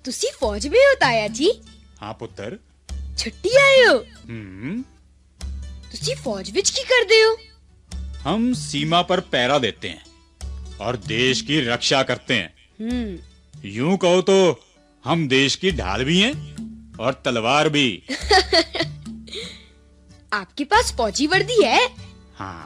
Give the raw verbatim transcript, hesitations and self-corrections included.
ਤੁਸੀਂ ਫੌਜ ਵਿੱਚ ਹੋ ਤਾਇਆ ਜੀ? हाँ पुत्र। ਛੁੱਟੀ ਆਏ ਹੋ? हम्म ਤੁਸੀਂ फौज ਵਿੱਚ ਕੀ ਕਰਦੇ ਹੋ? हम सीमा पर पहरा देते हैं और देश की रक्षा करते हैं। हम्म यूं कहो तो हम देश की ढाल भी हैं और तलवार भी। आपके पास फौजी वर्दी है? हाँ